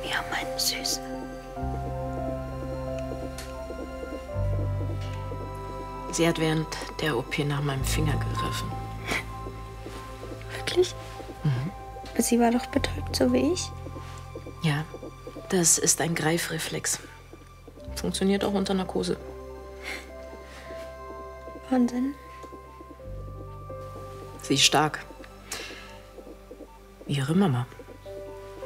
Ja, meine Süße. Sie hat während der OP nach meinem Finger gegriffen. Wirklich? Mhm. Sie war doch betäubt, so wie ich. Ja, das ist ein Greifreflex. Funktioniert auch unter Narkose. Wahnsinn. Sie ist stark. Wie ihre Mama.